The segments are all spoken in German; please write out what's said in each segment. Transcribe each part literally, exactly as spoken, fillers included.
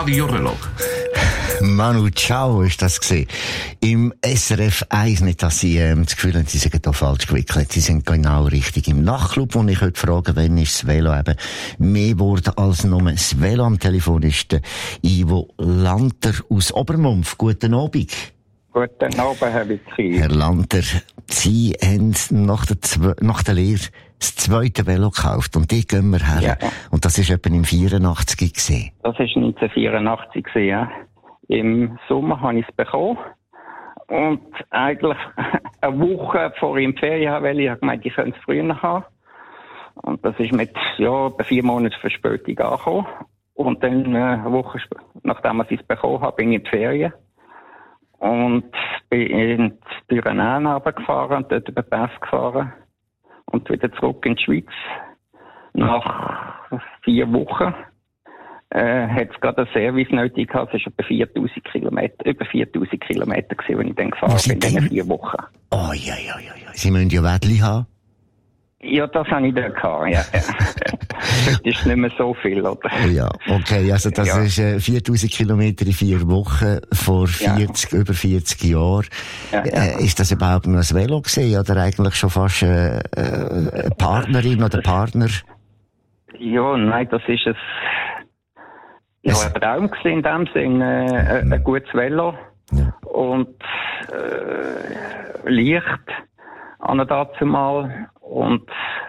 Radio Relog. Manu Ciao ist das gewesen. Im S R F eins, nicht, dass Sie ähm, das Gefühl haben, Sie sind hier falsch gewickelt. Sie sind genau richtig. Im Nachtclub, wo ich heute frage, wann ist das Velo eben mehr geworden als nur das Velo. Am Telefon ist der Ivo Lanter aus Obermumpf. Guten Abend. Guten Abend, Herr Witzki. Herr Lanter, Sie haben nach der, Zwe- nach der Lehre das zweite Velo gekauft und die gehen wir her. Ja. Und das war etwa im vierundachtzig gewesen. Das war neunzehnhundertvierundachtzig, ja. Im Sommer habe ich es bekommen. Und eigentlich eine Woche vor dem Ferien weil ich habe gemeint, ich könnte es früher haben. Und das ist mit, ja, etwa vier Monaten Verspätung angekommen. Und dann, äh, eine Woche sp- nachdem ich es bekommen habe, bin ich in die Ferien. Und bin in die Pyrenäen runtergefahren und dort über den Pass gefahren. Und wieder zurück in die Schweiz. Nach vier Wochen äh, hat es gerade einen Service nötig gehabt. Es war etwa viertausend Kilometer, über viertausend Kilometer gewesen, wenn ich dann gefahren Was bin in sind diesen denn? vier Wochen. Oh, ja, ja, ja, ja. Sie müssen ja Wädli haben. Ja, das habe ich dann gehabt, ja. Das ist nicht mehr so viel, oder? Ja, okay, also das Ja. ist äh, viertausend Kilometer in vier Wochen vor Ja. vierzig, über vierzig Jahren. Ja, ja. Äh, ist das überhaupt noch ein Velo gewesen oder eigentlich schon fast äh, äh, eine Partnerin oder Partner? Ja, nein, das ist es. Ja, Es- ein Traum gewesen in dem Sinn, äh, ein, ein gutes Velo. Ja. Und äh, Licht an der dazu mal und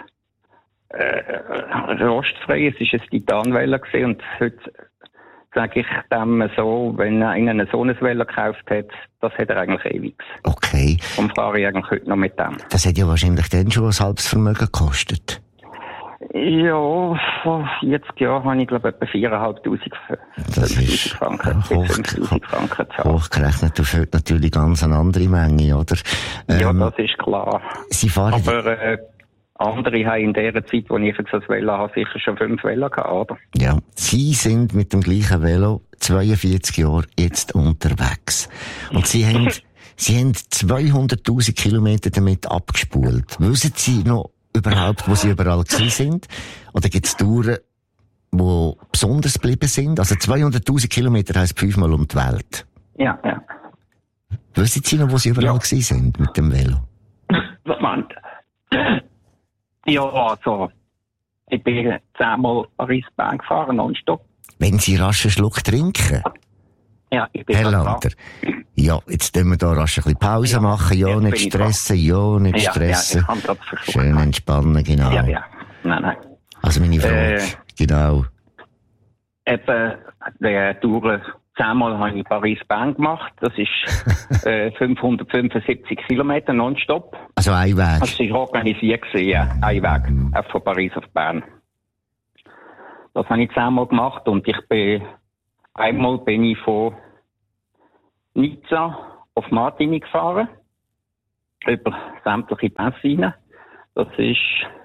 äh, rostfrei. Es ist ein Titanvelo gewesen und heute sage ich dem so, wenn einer so ein Velo gekauft hat, das hat er eigentlich ewig. Okay, Und fahre ich eigentlich heute noch mit dem. das hat ja wahrscheinlich dann schon ein halbes Vermögen gekostet. Ja, vor vierzig Jahren habe ich, glaube ich, etwa viertausendfünfhundert Das ist Franken, hoch, fünftausend Franken gezahlt. hochgerechnet auf heute natürlich ganz eine andere Menge, oder? Ja, Ähm, das ist klar. Sie fahren... Aber äh, andere haben in der Zeit, wo ich jetzt das Velo habe, sicher schon fünf Velo gehabt, oder? Ja, Sie sind mit dem gleichen Velo zweiundvierzig Jahre jetzt unterwegs. Und Sie haben, Sie haben zweihunderttausend Kilometer damit abgespult. Wissen Sie noch überhaupt, wo Sie überall gewesen sind? Oder gibt es Touren, die besonders geblieben sind? Also zweihunderttausend Kilometer heisst fünfmal um die Welt. Ja, ja. Wissen Sie noch, wo Sie überall Ja. gewesen sind mit dem Velo? Was meint Ja, also, ich bin zehnmal Paris-Bern gefahren, nonstop. Wenn Sie rasch einen Schluck trinken? Ja, ich bin Herr grad Lanter, ja, jetzt tun wir da rasch ein bisschen Pause Ja, machen. Ja, jetzt nicht bin ich stressen, ja, nicht Ja, ja, stressen. ich kann das verschlucken. Schön entspannen, genau. Ja, ja. Nein, nein. Also meine Frage, Äh, genau. Eben, der Tour zehnmal habe ich Paris-Bern gemacht. Das ist äh, fünfhundertfünfundsiebzig Kilometer nonstop. Also ein Weg. Das war organisiert, gewesen, ja. Ein Weg, auch von Paris auf Bern. Das habe ich zehnmal gemacht und ich bin, einmal bin ich von Nizza auf Martigny gefahren. Über sämtliche Pässe rein. Das ist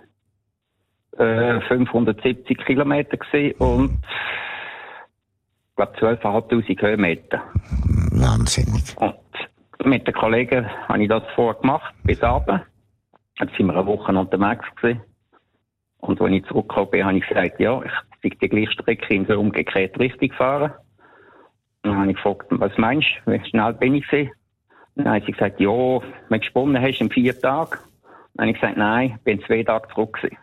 äh, fünfhundertsiebzig Kilometer gewesen und ich glaube zwölftausendfünfhundert Höhenmeter. Wahnsinnig. Und mit den Kollegen habe ich das vorher gemacht, bis Abend. Jetzt sind wir eine Woche unterwegs gewesen. Und als ich zurückgekommen bin, habe ich gesagt, ja, ich sei die gleiche Strecke in der umgekehrten Richtung fahren. Und dann habe ich gefragt, was meinst du, wie schnell bin ich gewesen? Und dann haben sie gesagt, ja, wenn du gesponnen hast in vier Tagen. Dann habe ich gesagt, nein, ich bin zwei Tage zurück gewesen.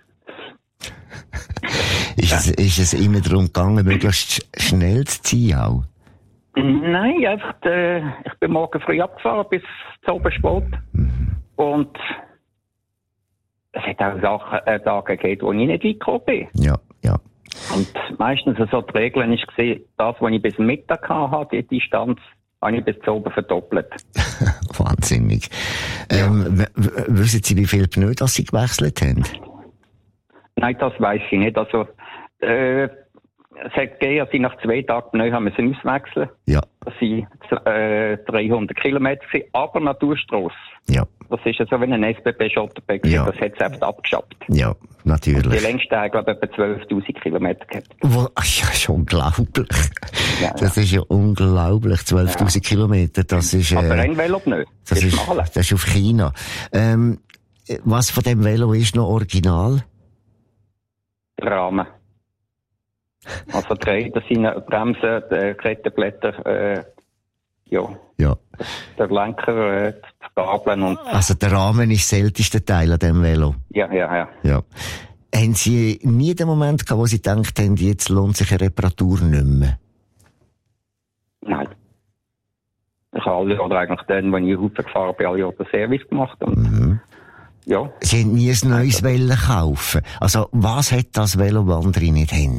Ist, es, ist es immer darum gegangen, möglichst sch- schnell zu ziehen auch? Nein, einfach, äh, ich bin morgen früh abgefahren bis zum Obersport. Und es hat auch Sachen, äh, Tage gegeben, wo ich nicht weit gekommen bin. Ja, ja. Und meistens so die Regeln ist gesehen, das, was ich bis Mittag hatte, die Distanz, habe ich bis zu oben verdoppelt. Wahnsinnig. Ähm, w- w- wissen Sie, wie viele Pneu das Sie gewechselt haben? Nein, das weiss ich nicht. Also, äh, es hat gegeben, dass ich nach zwei Tagen Pneu haben müssen auswechseln. Ja, Das sind äh, dreihundert Kilometer gewesen, aber Naturstrasse. ja, Das ist ja so wie ein S B B-Schotterberg, Ja. das hat es selbst abgeschafft. ja, Die natürlich. längste hat, glaube ich, etwa zwölftausend Kilometer gehabt. Wo, ach, ja, ist unglaublich. Ja, Das ist ja unglaublich. zwölftausend Kilometer, das ist, Aber äh, ein Velo nicht. das ist, schmale. das ist auf China. Ähm, was von dem Velo ist noch original? Der Rahmen. Also die Räder sind Bremsen, die Kettenblätter, äh, ja. Ja. Der Lenker, äh, die Gabeln und... Also der Rahmen ist das älteste Teil an diesem Velo. Ja, ja, ja. Ja. Haben Sie nie den Moment gehabt, wo Sie gedacht haben, jetzt lohnt sich eine Reparatur nicht mehr? Nein. Ich habe alle Jahre eigentlich dann, wenn ich raufgefahren bin, alle Jahre den Service gemacht. Und Mhm. ja. Sie haben nie ein neues Velo kaufen. Also, was hat das Velo, das andere nicht haben?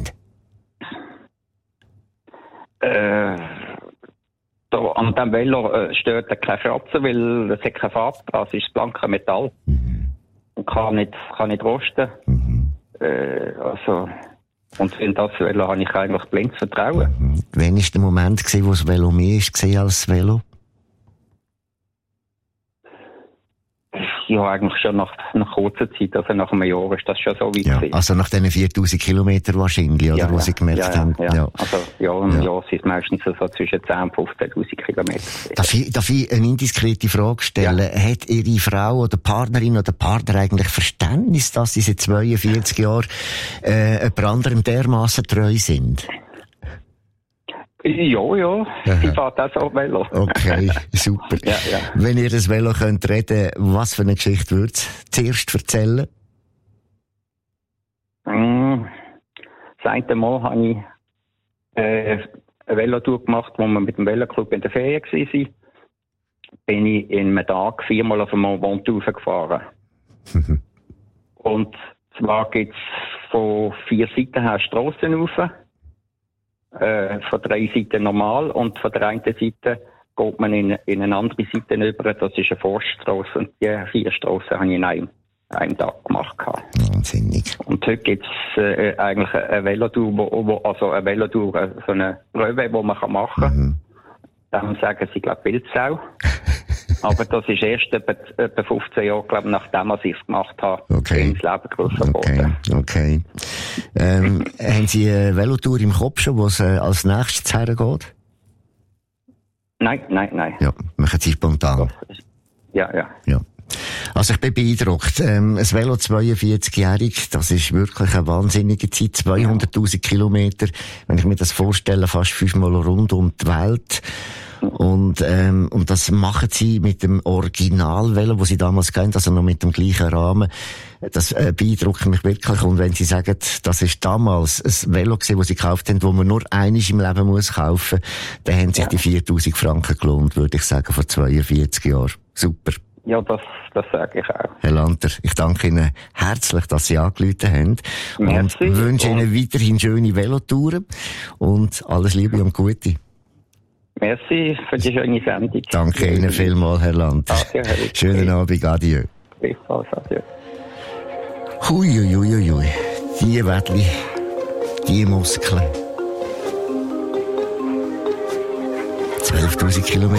Äh, da, an diesem Velo äh, stört keine Schratzen, weil es hat keine Farbe dran. Es ist blanke Metall. Mhm. Und kann nicht, kann nicht rosten. Mhm. Äh, also, und in das Velo habe ich eigentlich blind Vertrauen. Mhm. Wann war der Moment, gewesen, wo das Velo mehr ist als das Velo? Ja, eigentlich schon nach, nach kurzer Zeit, also nach einem Jahr ist das schon so weit Ja, gewesen. also nach diesen viertausend Kilometern wahrscheinlich, oder? Ja, Wo ja. Sie gemerkt ja, haben. Ja, ja. Ja. Also, ja, im Ja. Jahr sind es meistens so zwischen zehntausend und fünfzehntausend Kilometer. Darf ich, darf ich eine indiskrete Frage stellen? Ja. Hat Ihre Frau oder Partnerin oder Partner eigentlich Verständnis, dass Sie seit zweiundvierzig Jahren äh, jemand anderem dermassen treu sind? Ja, ja. Aha. Sie fährt auch so Velo. Okay, super. Ja, ja. Wenn ihr das Velo könnt reden, was für eine Geschichte würdet ihr zuerst erzählen? Mm, Das eine Mal habe ich äh, eine Velotour gemacht, wo wir mit dem Veloclub in der Ferien waren. Bin ich in einem Tag viermal auf einem Mont Ventoux gefahren. Und zwar gibt es von vier Seiten her Strassen rauf. Äh, von drei Seiten normal und von der einen Seite geht man in, in eine andere Seite über. Das ist eine Forststrasse und die vier Strassen habe ich in einem, einem Tag gemacht. Wahnsinnig. Und heute gibt es äh, eigentlich eine Velotour, wo, wo, also eine Velotour, äh, so eine Prüfe, die man kann machen kann. Mhm. Dann sagen sie, glaube ich, Bildsau. Aber das ist erst etwa, etwa fünfzehn Jahre, glaube ich, nachdem ich es gemacht habe, Okay. ins Leben gerufen Okay, worden. okay. Ähm, haben Sie eine Velotour im Kopf schon, wo es äh, als nächstes hergeht? Nein, nein, nein. Ja, machen Sie spontan. Ja, ja. Ja. Also ich bin beeindruckt. Ähm, ein Velo zweiundvierzig-jährig, das ist wirklich eine wahnsinnige Zeit. zweihunderttausend Kilometer. Wenn ich mir das vorstelle, fast fünfmal rund um die Welt. Und, ähm, und das machen Sie mit dem Original-Velo, das Sie damals kennt, also noch mit dem gleichen Rahmen. Das äh, beeindruckt mich wirklich. Und wenn Sie sagen, das ist damals ein Velo gewesen, das Sie gekauft haben, das man nur einmal im Leben muss kaufen, dann haben sich Ja. die viertausend Franken gelohnt, würde ich sagen, vor zweiundvierzig Jahren. Super. Ja, das, das sage ich auch. Herr Lanter, ich danke Ihnen herzlich, dass Sie angerufen haben. Merci. Und wünsche Ihnen Und- weiterhin schöne Velotouren und alles Liebe und Gute. Merci für die schöne Sendung. Danke Ihnen vielmals, Herr Lanter. Danke, Herr Wittke. Schönen Abend, adieu. Gleichfalls, adieu. Hui, hui, hui, hui. Die Wädli, die Muskeln. zwölftausend Kilometer.